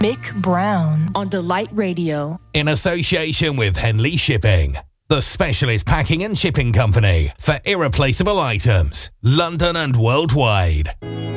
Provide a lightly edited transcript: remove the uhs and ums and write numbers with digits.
Mick Brown on Delight Radio. In association with Henley Shipping, the specialist packing and shipping company for irreplaceable items, London and worldwide.